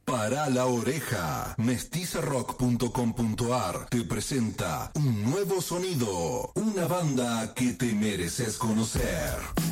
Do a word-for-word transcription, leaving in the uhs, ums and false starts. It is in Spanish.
Para la oreja, mestiza rock punto com punto ar te presenta un nuevo sonido, una banda que te mereces conocer.